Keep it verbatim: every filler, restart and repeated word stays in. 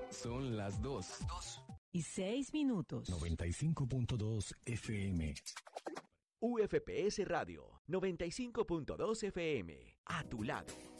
Son las dos. Y seis minutos. noventa y cinco punto dos F M. U F P S Radio, noventa y cinco punto dos F M. A tu lado.